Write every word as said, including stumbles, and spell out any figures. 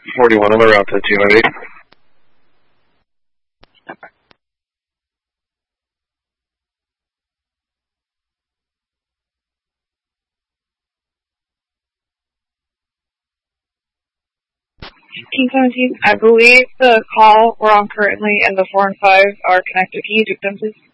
forty-one on the route to two oh eight. King seventeen, I believe the call we're on currently and the four and five are connected. Can you do them, please?